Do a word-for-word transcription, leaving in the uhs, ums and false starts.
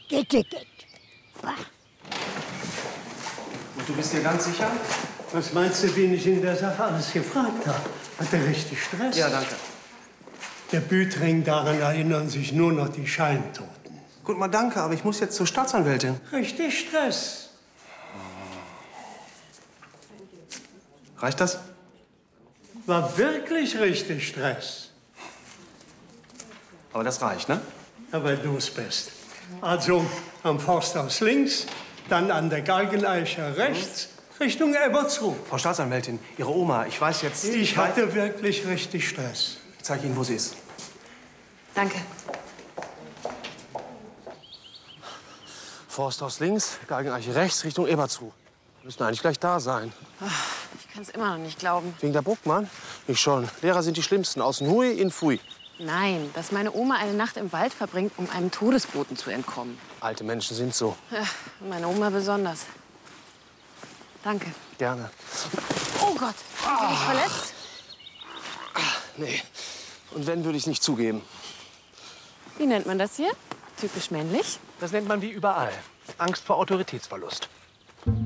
Geht, geht, geht. Und du bist dir ganz sicher? Was meinst du, wen ich in der Sache alles gefragt habe? Hat er richtig Stress? Ja, danke. Der Büthring, daran erinnern sich nur noch die Scheintoten. Gut, mal danke, aber ich muss jetzt zur Staatsanwältin. Richtig Stress. Reicht das? War wirklich richtig Stress. Aber das reicht, ne? Ja, weil du es bist. Also am Forsthaus links, dann an der Galgeneiche rechts, Richtung Ebertsruh. Frau Staatsanwältin, Ihre Oma, ich weiß jetzt... Ich hatte wirklich richtig Stress. Ich zeige Ihnen, wo sie ist. Danke. Forsthaus links, Galgeneiche rechts, Richtung Ebertsruh. Müssen eigentlich gleich da sein. Ich kann es immer noch nicht glauben. Wegen der Bruckmann? Ich schon. Lehrer sind die Schlimmsten. Aus Nui in Fui. Nein, dass meine Oma eine Nacht im Wald verbringt, um einem Todesboten zu entkommen. Alte Menschen sind so. Ja, meine Oma besonders. Danke. Gerne. Oh Gott, haben Sie dich verletzt? Nee. Und wenn, würde ich es nicht zugeben. Wie nennt man das hier? Typisch männlich? Das nennt man wie überall Angst vor Autoritätsverlust.